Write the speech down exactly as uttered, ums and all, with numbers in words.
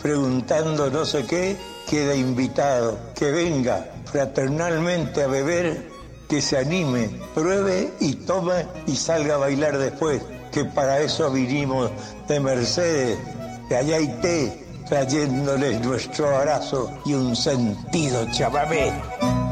preguntando no sé qué, queda invitado. Que venga fraternalmente a beber, que se anime, pruebe y tome y salga a bailar después, que para eso vinimos de Mercedes, de allá hay té, trayéndoles nuestro abrazo y un sentido chamamé.